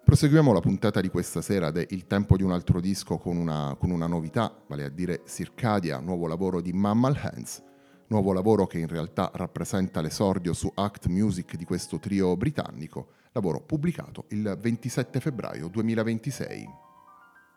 Proseguiamo la puntata di questa sera de Il tempo di un altro disco con una novità, vale a dire Circadia, nuovo lavoro di Mammal Hands, nuovo lavoro che in realtà rappresenta l'esordio su Act Music di questo trio britannico, lavoro pubblicato il 27 febbraio 2026.